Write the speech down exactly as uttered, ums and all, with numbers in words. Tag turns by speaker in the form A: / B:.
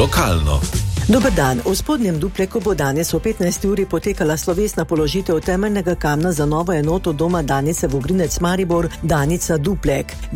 A: lokalno.
B: Dober dan. V Spodnjem Dupleku bo danes o petnajsti uri potekala slovesna položitev temeljnega kamna za novo enoto Doma Danice Vogrinec Maribor, Danica Duplek.